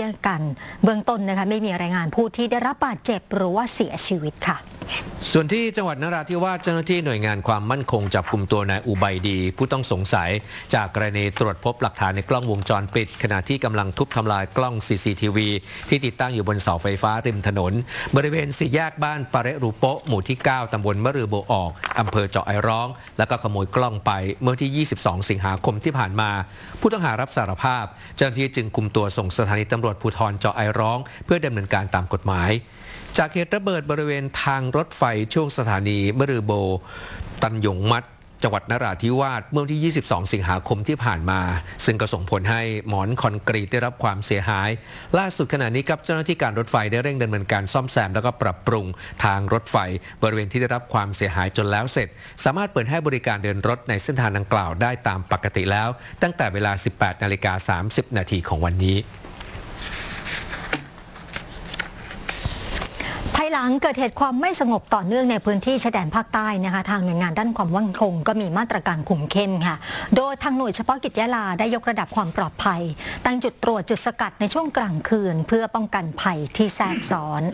ยงกันเบื้องต้นนะคะไม่มีรายงานผู้ที่ได้รับบาดเจ็บหรือว่าเสียชีวิตค่ะส่วนที่จังหวัดนราธิวาสเจ้าหน้าที่หน่วยงานความมั่นคงจับกุมตัวนายอุบัยดีผู้ต้องสงสัยจากกรณีตรวจพบหลักฐานในกล้องวงจรปิดขณะที่กำลังทุบทำลายกล้อง CCTV ที่ติดตั้งอยู่บนเสาไฟฟ้าริมถนนบริเวณสี่แยกบ้านปาเรรูโปะหมู่ที่ 9 ตำบลมะรือโบออกอำเภอเจาะไอร้องแล้วก็ขโมยกล้องไปเมื่อที่ 22 สิงหาคมที่ผ่านมาผู้ต้องหารับสารภาพเจ้าหน้าที่จึงคุมตัวส่งสถานีตำรวจภูธรเจาะไอร้องเพื่อดำเนินการตามกฎหมายจากเหตุระเบิดบริเวณทางรถไฟช่วงสถานีมะรือโบตันยงมัดจังหวัดนราธิวาสเมื่อที่ 22 สิงหาคมที่ผ่านมาซึ่งก็ส่งผลให้หมอนคอนกรีตได้รับความเสียหายล่าสุดขณะนี้ครับเจ้าหน้าที่การรถไฟได้เร่งดำเนินการซ่อมแซมแล้วก็ปรับปรุงทางรถไฟบริเวณที่ได้รับความเสียหายจนแล้วเสร็จสามารถเปิดให้บริการเดินรถในเส้นทางดังกล่าวได้ตามปกติแล้วตั้งแต่เวลา 18:30 น.ของวันนี้ภายหลังเกิดเหตุความไม่สงบต่อเนื่องในพื้นที่ชายแดนภาคใต้นะคะทางหน่วยงานด้านความมั่นคงก็มีมาตรการคุมเข้มค่ะโดยทางหน่วยเฉพาะกิจยะลาได้ยกระดับความปลอดภัยตั้งจุดตรวจจุดสกัดในช่วงกลางคืนเพื่อป้องกันภัยที่แทรกซ้อน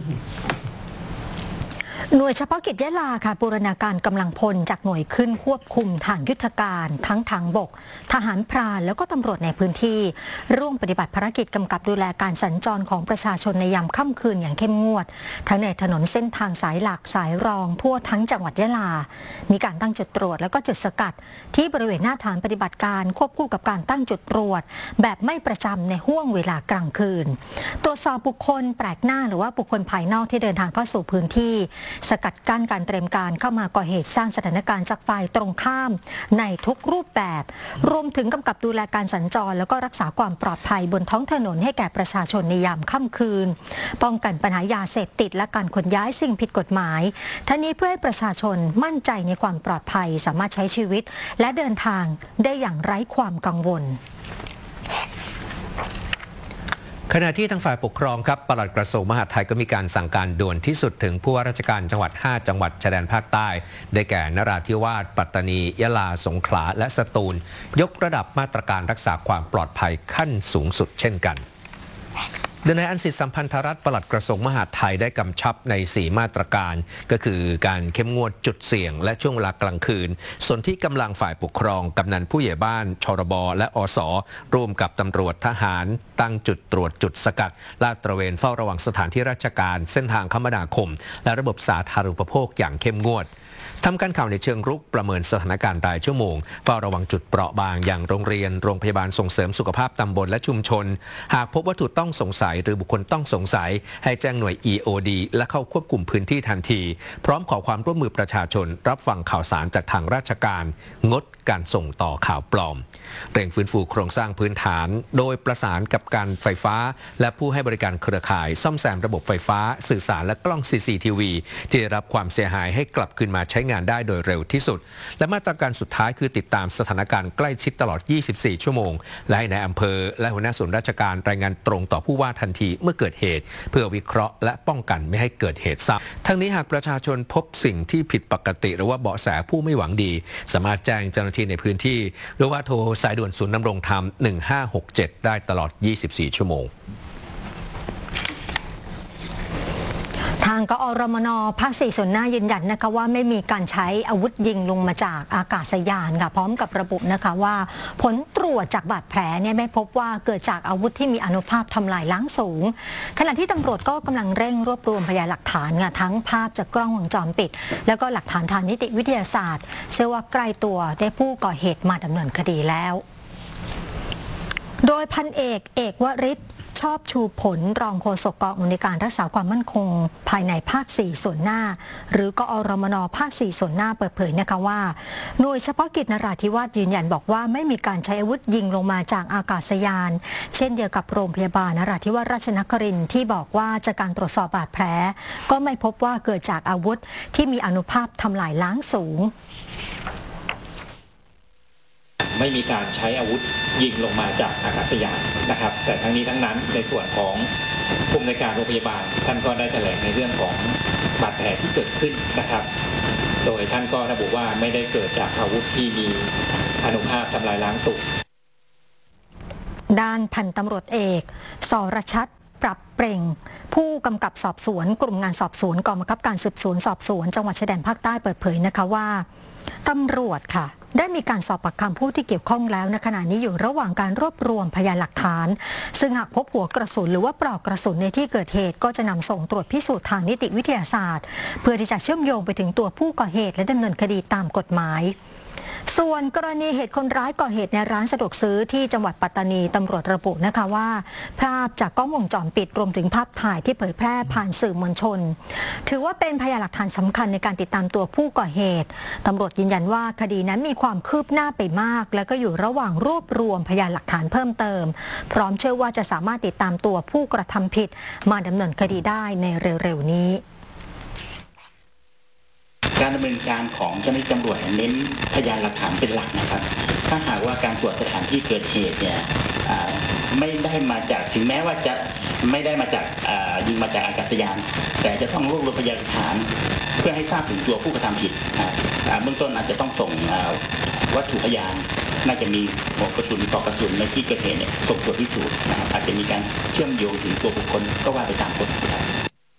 หน่วยเฉพาะกิจยะลาค่ะบูรณาการกำลังพลจากหน่วยขึ้นควบคุมทางยุทธการทั้งทางบกทหารพรานแล้วก็ตำรวจในพื้นที่ร่วมปฏิบัติภารกิจกำกับดูแลการสัญจรของประชาชนในยามค่ำคืนอย่างเข้มงวดทั้งในถนนเส้นทางสายหลักสายรองทั่วทั้งจังหวัดยะลามีการตั้งจุดตรวจแล้วก็จุดสกัดที่บริเวณหน้าฐานปฏิบัติการควบคู่กับการตั้งจุดตรวจแบบไม่ประจำในห้วงเวลากลางคืนตรวจสอบบุคคลแปลกหน้าหรือว่าบุคคลภายนอกที่เดินทางเข้าสู่พื้นที่สกัดกั้นการเตรียมการเข้ามาก่อเหตุสร้างสถานการณ์จากฝ่ายตรงข้ามในทุกรูปแบบรวมถึงกำกับดูแลการสัญจรแล้วก็รักษาความปลอดภัยบนท้องถนนให้แก่ประชาชนในยามค่ำคืนป้องกันปัญหายาเสพติดและการขนย้ายสิ่งผิดกฎหมายทั้งนี้เพื่อให้ประชาชนมั่นใจในความปลอดภัยสามารถใช้ชีวิตและเดินทางได้อย่างไร้ความกังวลขณะที่ทางฝ่ายปกครองครับปลัดกระทรวงมหาดไทยก็มีการสั่งการด่วนที่สุดถึงผู้ว่าราชการจังหวัด 5 จังหวัดชายแดนภาคใต้ได้แก่นราธิวาสปัตตานียะลาสงขลาและสตูลยกระดับมาตรการรักษาความปลอดภัยขั้นสูงสุดเช่นกันโดยนายอันสิทธิสัมพันธรัตน์ปลัดกระทรวงมหาดไทยได้กำชับใน 4 มาตรการก็คือการเข้มงวดจุดเสี่ยงและช่วงเวลากลางคืนส่วนที่กำลังฝ่ายปกครองกำนันผู้ใหญ่บ้านชรบและอสร่วมกับตำรวจทหารตั้งจุดตรวจจุดสกัดลาดตระเวนเฝ้าระวังสถานที่ราชการเส้นทางคมนาคมและระบบสาธารณูปโภคอย่างเข้มงวดทำการข่าวในเชิงรุกประเมินสถานการณ์รายชั่วโมงเฝ้าระวังจุดเปราะบางอย่างโรงเรียนโรงพยาบาลส่งเสริมสุขภาพตำบลและชุมชนหากพบวัตถุต้องสงสัยหรือบุคคลต้องสงสัยให้แจ้งหน่วย EOD และเข้าควบคุมพื้นที่ทันทีพร้อมขอความร่วมมือประชาชนรับฟังข่าวสารจากทางราชการงดการส่งต่อข่าวปลอมเร่งฟื้นฟูโครงสร้างพื้นฐานโดยประสานกับการไฟฟ้าและผู้ให้บริการเครือข่ายซ่อมแซมระบบไฟฟ้าสื่อสารและกล้อง CCTV ที่ได้รับความเสียหายให้กลับคืนมาใช้งานได้โดยเร็วที่สุดและมาตรการสุดท้ายคือติดตามสถานการณ์ใกล้ชิดตลอด 24 ชั่วโมงและให้นายอำเภอและหัวหน้าส่วนราชการรายงานตรงต่อผู้ว่าทันทีเมื่อเกิดเหตุเพื่อวิเคราะห์และป้องกันไม่ให้เกิดเหตุซ้ำทั้งนี้หากประชาชนพบสิ่งที่ผิดปกติหรือว่าเบาะแสผู้ไม่หวังดีสามารถแจ้งเจ้าหน้าที่ในพื้นที่หรือว่าโทรสายด่วนศูนย์ดำรงธรรม 1567 ได้ตลอด 24 ชั่วโมงทางกอรมน.ภาค 4 ส่วนหน้ายืนยันนะคะว่าไม่มีการใช้อาวุธยิงลงมาจากอากาศยานค่ะพร้อมกับระบุนะคะว่าผลตรวจจากบาดแผลเนี่ยไม่พบว่าเกิดจากอาวุธที่มีอานุภาพทำลายล้างสูงขณะที่ตำรวจก็กำลังเร่งรวบรวมพยานหลักฐานค่ะทั้งภาพจากกล้องวงจรปิดแล้วก็หลักฐานทางนิติวิทยาศาสตร์เชื่อว่าใกล้ตัวได้ผู้ก่อเหตุมาดำเนินคดีแล้วโดยพันเอกวริศชอบชูผลรองโฆษกกองอำนวยการรักษาความมั่นคงภายในภาค 4 ส่วนหน้าหรือกอรมน.ภาค 4 ส่วนหน้าเปิดเผยนะคะว่าหน่วยเฉพาะกิจนราธิวาสยืนยันบอกว่าไม่มีการใช้อาวุธยิงลงมาจากอากาศยานเช่นเดียวกับโรงพยาบาลนราธิวาสราชนครินทร์ที่บอกว่าจากการตรวจสอบบาดแผลก็ไม่พบว่าเกิดจากอาวุธที่มีอานุภาพทำลายล้างสูงไม่มีการใช้อาวุธยิงลงมาจากอากาศยานนะครับแต่ทั้งนี้ทั้งนั้นในส่วนของผู้อำนวยการโรงพยาบาลท่านก็ได้แถลงในเรื่องของบาดแผลที่เกิดขึ้นนะครับโดยท่านก็ระบุว่าไม่ได้เกิดจากอาวุธที่มีอานุภาพทำลายล้างสูงด้านพันตำรวจเอกสรชัดเปร่งผู้กำกับสอบสวนกลุ่มงานสอบสวนกองบังคับการสืบสวนสอบสวนจังหวัดชายแดนภาคใต้เปิดเผยนะคะว่าตำรวจค่ะได้มีการสอบปากคำผู้ที่เกี่ยวข้องแล้วในขณะนี้อยู่ระหว่างการรวบรวมพยานหลักฐานซึ่งหากพบหัวกระสุนหรือว่าปลอกกระสุนในที่เกิดเหตุก็จะนำส่งตรวจพิสูจน์ทางนิติวิทยาศาสตร์เพื่อที่จะเชื่อมโยงไปถึงตัวผู้ก่อเหตุและดำเนินคดีตามกฎหมายส่วนกรณีเหตุคนร้ายก่อเหตุในร้านสะดวกซื้อที่จังหวัดปัตตานีตำรวจระบุนะคะว่าภาพจากกล้องวงจรปิดรวมถึงภาพถ่ายที่เผยแพร่ผ่านสื่อมวลชนถือว่าเป็นพยานหลักฐานสำคัญในการติดตามตัวผู้ก่อเหตุตำรวจยืนยันว่าคดีนั้นมีความคืบหน้าไปมากและก็อยู่ระหว่างรวบรวมพยานหลักฐานเพิ่มเติมพร้อมเชื่อว่าจะสามารถติดตามตัวผู้กระทำผิดมาดำเนินคดีได้ในเร็วๆนี้การดำเนินการของเจ้าหน้าที่ตำรวจเน้นพยานหลักฐานเป็นหลักนะครับถ้าหากว่าการตรวจสถานที่เกิดเหตุเนี่ยไม่ได้มาจากถึงแม้ว่าจะไม่ได้มาจากยิงมาจากอากาศยานแต่จะต้องรวบรวมพยานหลักฐานเพื่อให้ทราบถึงตัวผู้กระทำผิดเบื้องต้นอาจจะต้องส่งวัตถุพยานน่าจะมีหัวกระสุนปลอกกระสุนในที่เกิดเหตุเนี่ยส่งตรวจพิสูจน์นะครับอาจจะมีการเชื่อมโยงถึงตัวบุคคลก็ว่าไปตามกฎหมาย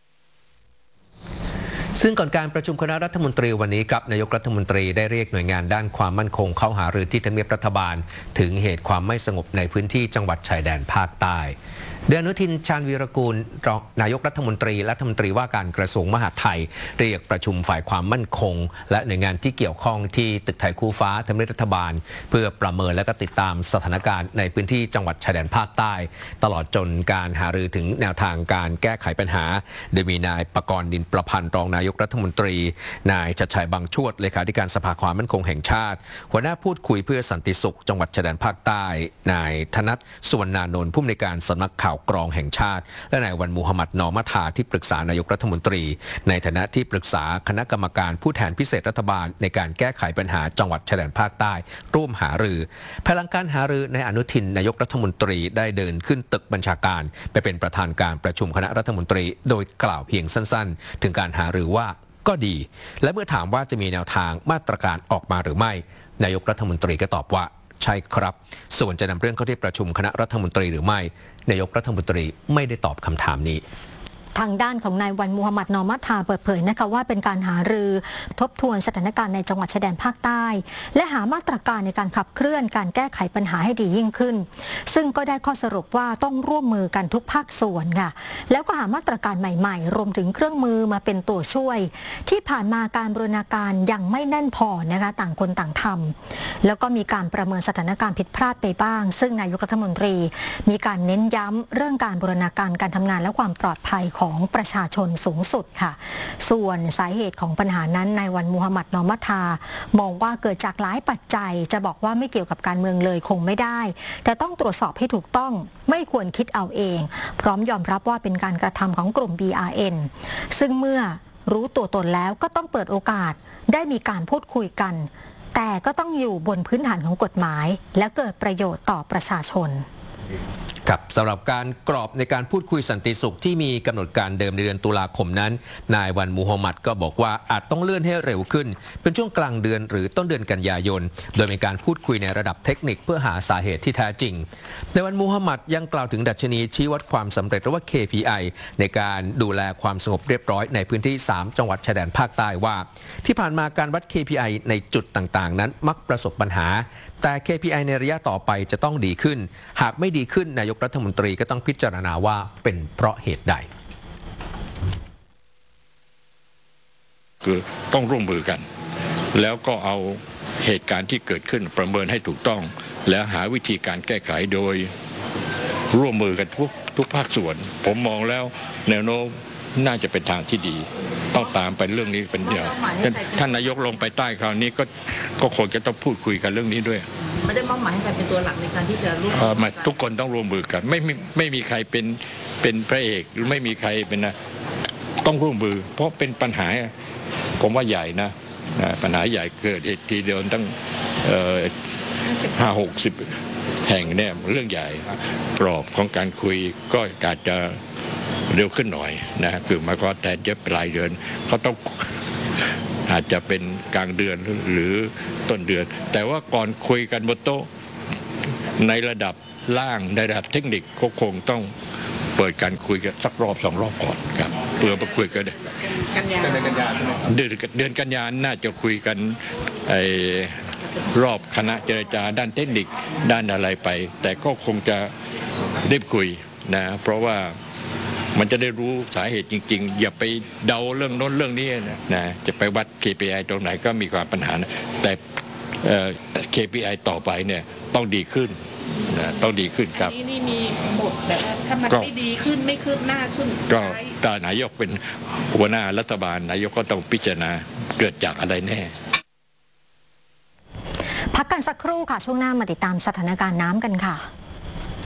ซึ่งก่อนการประชุมคณะรัฐมนตรีวันนี้ครับนายกรัฐมนตรีได้เรียกหน่วยงานด้านความมั่นคงเข้าหารือที่ทำเนียบรัฐบาลถึงเหตุความไม่สงบในพื้นที่จังหวัดชายแดนภาคใต้เดือนอนุทินชาญวีรกูลรองนายกรัฐมนตรีและรัฐมนตรีว่าการกระทรวงมหาดไทยเรียกประชุมฝ่ายความมั่นคงและหน่วยงานที่เกี่ยวข้องที่ตึกไทยคู่ฟ้าทำเนียบรัฐบาลเพื่อประเมินและก็ติดตามสถานการณ์ในพื้นที่จังหวัดชายแดนภาคใต้ตลอดจนการหารือถึงแนวทางการแก้ไขปัญหาโดยมีนายปกรณ์ ดินประพันธ์รองนายกรัฐมนตรีนายชัดชัย บางชวดเลขาธิการสภาความมั่นคงแห่งชาติหัวหน้าพูดคุยเพื่อสันติสุขจังหวัดชายแดนภาคใต้นายธนัท สุวรรณานนท์ผู้อำนวยการสำนักข่าวกรองแห่งชาติและนายวันมูฮัมหมัด นอมัทาที่ปรึกษานายกรัฐมนตรีในฐานะที่ปรึกษาคณะกรรมการผู้แทนพิเศษรัฐบาลในการแก้ไขปัญหาจังหวัดชายแดนภาคใต้ร่วมหารือภายหลังการหารือในอนุทินนายกรัฐมนตรีได้เดินขึ้นตึกบัญชาการไปเป็นประธานการประชุมคณะรัฐมนตรีโดยกล่าวเพียงสั้นๆถึงการหารือว่าก็ดีและเมื่อถามว่าจะมีแนวทางมาตรการออกมาหรือไม่นายกรัฐมนตรีก็ตอบว่าใช่ครับส่วนจะนำเรื่องเข้าที่ประชุมคณะรัฐมนตรีหรือไม่นายกรัฐมนตรีไม่ได้ตอบคำถามนี้ทางด้านของนายวันมูฮัมหมัด นอมัทาเปิดเผยนะคะว่าเป็นการหารือทบทวนสถานการณ์ในจังหวัดชายแดนภาคใต้และหามาตรการในการขับเคลื่อนการแก้ไขปัญหาให้ดียิ่งขึ้นซึ่งก็ได้ข้อสรุปว่าต้องร่วมมือกันทุกภาคส่วนค่ะแล้วก็หามาตรการใหม่ๆรวมถึงเครื่องมือมาเป็นตัวช่วยที่ผ่านมาการบูรณาการยังไม่แน่นพอนะคะต่างคนต่างทำแล้วก็มีการประเมินสถานการณ์ผิดพลาดไปบ้างซึ่งนายกรัฐมนตรีมีการเน้นย้ำเรื่องการบูรณาการการทำงานและความปลอดภัยของประชาชนสูงสุดค่ะส่วนสาเหตุของปัญหานั้นนายวันมูฮัมหมัด นอมัทามองว่าเกิดจากหลายปัจจัยจะบอกว่าไม่เกี่ยวกับการเมืองเลยคงไม่ได้แต่ต้องตรวจสอบให้ถูกต้องไม่ควรคิดเอาเองพร้อมยอมรับว่าเป็นการกระทำของกลุ่ม BRN ซึ่งเมื่อรู้ตัวตนแล้วก็ต้องเปิดโอกาสได้มีการพูดคุยกันแต่ก็ต้องอยู่บนพื้นฐานของกฎหมายและเกิดประโยชน์ต่อประชาชนครับสำหรับการกรอบในการพูดคุยสันติสุขที่มีกำหนดการเดิมในเดือนตุลาคมนั้นนายวันมูฮัมหมัดก็บอกว่าอาจต้องเลื่อนให้เร็วขึ้นเป็นช่วงกลางเดือนหรือต้นเดือนกันยายนโดยมีการพูดคุยในระดับเทคนิคเพื่อหาสาเหตุที่แท้จริงในวันมูฮัมหมัดยังกล่าวถึงดัชนีชี้วัดความสำเร็จหรือว่า KPI ในการดูแลความสงบเรียบร้อยในพื้นที่3จังหวัดชายแดนภาคใต้ว่าที่ผ่านมาการวัด KPI ในจุดต่างๆนั้นมักประสบปัญหาแต่ KPI ในระยะต่อไปจะต้องดีขึ้นหากไม่ดีขึ้นนายกรัฐมนตรีก็ต้องพิจารณาว่าเป็นเพราะเหตุใดคือต้องร่วมมือกันแล้วก็เอาเหตุการณ์ที่เกิดขึ้นประเมินให้ถูกต้องแล้วหาวิธีการแก้ไขโดยร่วมมือกันทุกภาคส่วนผมมองแล้วแนวโน้มน่าจะเป็นทางที่ดีต้องตามไปเรื่องนี้เป็นเดียวท่านนายกลงไปใต้คราวนี้ก็คงจะต้องพูดคุยกันเรื่องนี้ด้วยไม่ได้มอบหมายให้ใครเป็นตัวหลักในการที่จะร่วมทุกคนต้องร่วมมือกันไม่มีใครเป็นพระเอกหรือไม่มีใครเป็นนะต้องร่วมมือเพราะเป็นปัญหาผมว่าใหญ่นะปัญหาใหญ่เกิดเหตุทีเดียวตั้ง50-60 แห่งเนี่ยเรื่องใหญ่กรอบของการคุยก็อาจจะเร็วขึ้นหน่อยนะคือหมายความว่าแทนจะปลายเดือนก็ต้องอาจจะเป็นกลางเดือนหรือต้นเดือนแต่ว่าก่อนคุยกันบนโต๊ะในระดับล่างในระดับเทคนิคก็คงต้องปเปิดการคุยกันสักรอบ2 รอบก่อนครับเพื่อมาคุยกันเดือนกันยาน่าจะคุยกันรอบคณะเจรจาด้านเทคนิคด้านอะไรไป แต่ก็คงจะได้คุยนะเพราะว่ามันจะได้รู้สาเหตุจริงๆอย่าไปเดาเรื่องโน้นเรื่องนี้นะจะไปวัด KPI ตรงไหนก็มีความปัญหานะแต่KPI ต่อไปเนี่ยต้องดีขึ้นนะต้องดีขึ้นครับนี่มีบทแบบถ้ามันไม่ดีขึ้นไม่คืบหน้าขึ้นก็ถ้านายกเป็นหัวหน้ารัฐบาลนายกก็ต้องพิจารณาเกิดจากอะไรแน่พักกันสักครู่ค่ะช่วงหน้ามาติดตามสถานการณ์น้ำกันค่ะ